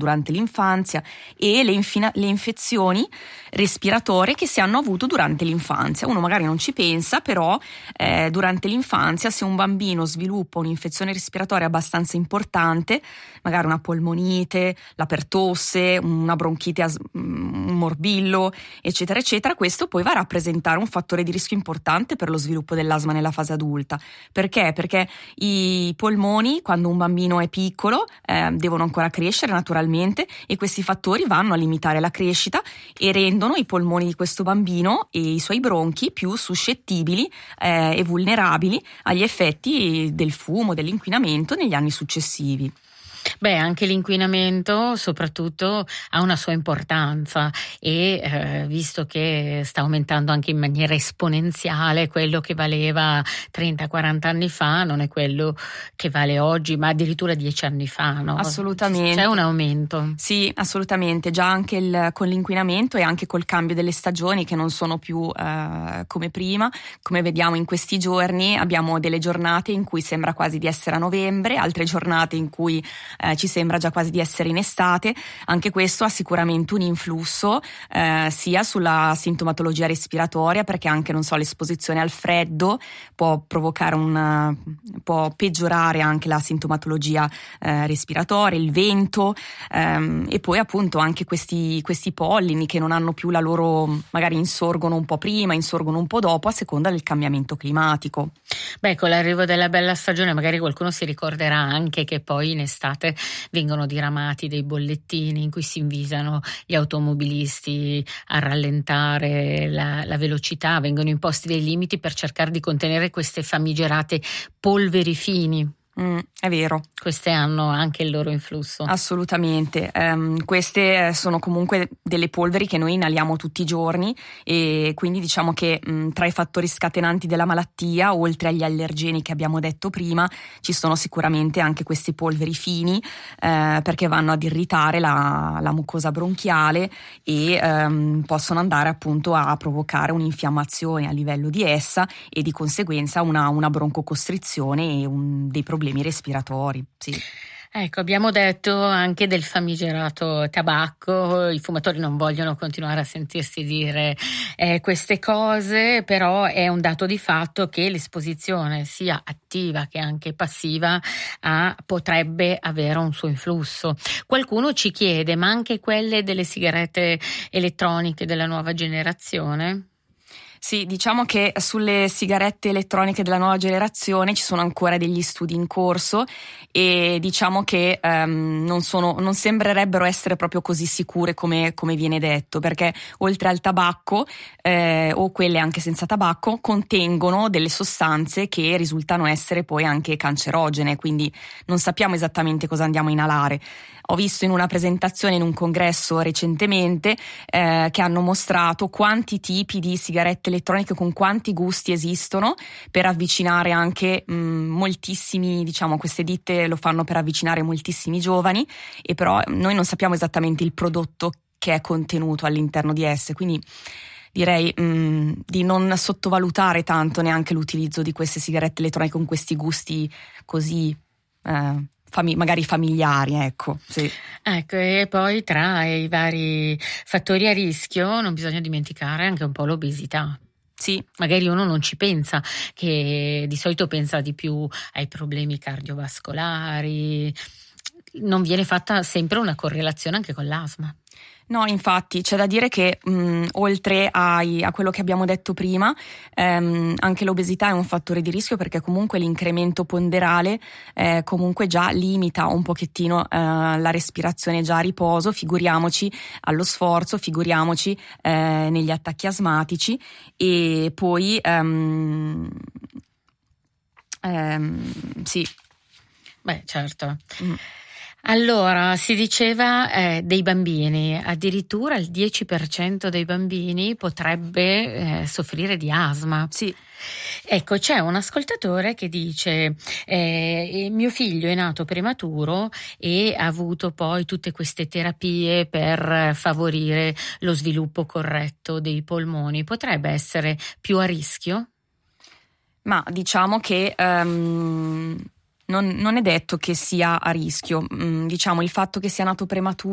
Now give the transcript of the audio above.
durante l'infanzia e le infezioni respiratorie che si hanno avuto durante l'infanzia. Uno magari non ci pensa, però durante l'infanzia, se un bambino sviluppa un'infezione respiratoria abbastanza importante, magari una polmonite, la pertosse, una bronchite, un morbillo, eccetera eccetera, questo poi va a rappresentare un fattore di rischio importante per lo sviluppo dell'asma nella fase adulta. Perché? Perché i polmoni, quando un bambino è piccolo, devono ancora crescere naturalmente, e questi fattori vanno a limitare la crescita e rendono i polmoni di questo bambino e i suoi bronchi più suscettibili e vulnerabili agli effetti del fumo, dell'inquinamento negli anni successivi. Beh, anche l'inquinamento soprattutto ha una sua importanza e visto che sta aumentando anche in maniera esponenziale, quello che valeva 30-40 anni fa non è quello che vale oggi, ma addirittura 10 anni fa, no? Assolutamente. C'è un aumento. Sì, assolutamente, già anche con l'inquinamento e anche col cambio delle stagioni, che non sono più come prima. Come vediamo in questi giorni abbiamo delle giornate in cui sembra quasi di essere a novembre, altre giornate in cui ci sembra già quasi di essere in estate. Anche questo ha sicuramente un influsso sia sulla sintomatologia respiratoria, perché anche, non so, l'esposizione al freddo può provocare può peggiorare anche la sintomatologia respiratoria, il vento, e poi appunto anche questi pollini che non hanno più la loro, magari insorgono un po' prima, insorgono un po' dopo, a seconda del cambiamento climatico. Beh, con l'arrivo della bella stagione magari qualcuno si ricorderà anche che poi in estate vengono diramati dei bollettini in cui si invitano gli automobilisti a rallentare la velocità, vengono imposti dei limiti per cercare di contenere queste famigerate polveri fini. È vero. Queste hanno anche il loro influsso. Assolutamente. Queste sono comunque delle polveri che noi inaliamo tutti i giorni, e quindi diciamo che tra i fattori scatenanti della malattia, oltre agli allergeni che abbiamo detto prima, ci sono sicuramente anche queste polveri fini, perché vanno ad irritare la mucosa bronchiale e possono andare appunto a provocare un'infiammazione a livello di essa e di conseguenza una broncocostrizione e dei problemi respiratori. Sì. Ecco, abbiamo detto anche del famigerato tabacco. I fumatori non vogliono continuare a sentirsi dire queste cose, però è un dato di fatto che l'esposizione sia attiva che anche passiva potrebbe avere un suo influsso. Qualcuno ci chiede, ma anche quelle delle sigarette elettroniche della nuova generazione? Sì, diciamo che sulle sigarette elettroniche della nuova generazione ci sono ancora degli studi in corso, e diciamo che non sembrerebbero essere proprio così sicure come viene detto, perché oltre al tabacco o quelle anche senza tabacco contengono delle sostanze che risultano essere poi anche cancerogene, quindi non sappiamo esattamente cosa andiamo a inalare. Ho visto in una presentazione in un congresso recentemente che hanno mostrato quanti tipi di sigarette elettroniche con quanti gusti esistono, per avvicinare anche moltissimi, diciamo, queste ditte lo fanno per avvicinare moltissimi giovani, e però noi non sappiamo esattamente il prodotto che è contenuto all'interno di esse, quindi direi di non sottovalutare tanto neanche l'utilizzo di queste sigarette elettroniche con questi gusti così magari familiari, ecco. Sì. Ecco, e poi tra i vari fattori a rischio non bisogna dimenticare anche un po' l'obesità. Sì. Magari uno non ci pensa, che di solito pensa di più ai problemi cardiovascolari, non viene fatta sempre una correlazione anche con l'asma. No, infatti c'è da dire che oltre a quello che abbiamo detto prima, anche l'obesità è un fattore di rischio, perché comunque l'incremento ponderale comunque già limita un pochettino la respirazione già a riposo, figuriamoci allo sforzo, figuriamoci negli attacchi asmatici, e poi sì. Beh, certo. Allora, si diceva dei bambini, addirittura il 10% dei bambini potrebbe soffrire di asma. Sì. Ecco, c'è un ascoltatore che dice mio figlio è nato prematuro e ha avuto poi tutte queste terapie per favorire lo sviluppo corretto dei polmoni. Potrebbe essere più a rischio? Ma diciamo che non è detto che sia a rischio. Diciamo, il fatto che sia nato prematuro